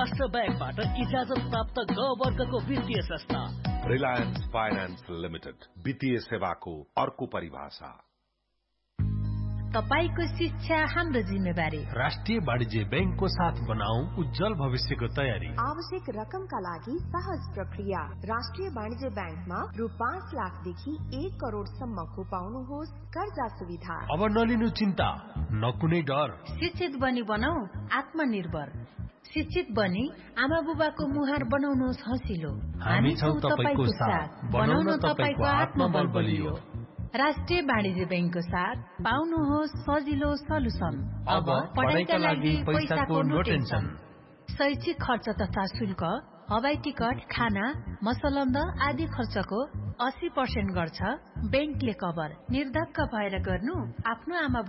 राष्ट्र बैंकबाट इजाजत प्राप्त ग वर्गको वित्तीय संस्था रिलायन्स फाइनान्स लिमिटेड, वित्तीय सेवाको अर्को परिभाषा। तपाईको शिक्षा हाम्रो जिम्मेवारी। राष्ट्रिय वाणिज्य बैंकको साथ बनाऊ उज्जवल भविष्यको तयारी। आवश्यक रकमका लागि सहज प्रक्रिया। राष्ट्रिय वाणिज्य बैंकमा रु 5 लाखदेखि 1 करोडसम्मको पाउनुहोस् कर्जा सुविधा। अब नलिनु चिन्ता, न कुनै डर। शिक्षित बनी बनाऊ आत्मनिर्भर। शिक्षित बनी आमा बुबाको मुहार बनाउनुहोस् हँसिलो। हामी छौं तपाईको साथ, बनाउन तपाईको आत्मबल बलियो। राष्ट्रिय वाणिज्य बैंकको साथ पाउनुहोस् सजिलो सलुसन। अब पढाइका लागि पैसाको नो टेन्सन। शैक्षिक खर्च तथा शुल्क, हवाई टिकट, खाना, मसलन्द आदि खर्चको 80% गर्छ बैंकले कभर। निर्धक्क भएर गर्नु आफ्नो आमा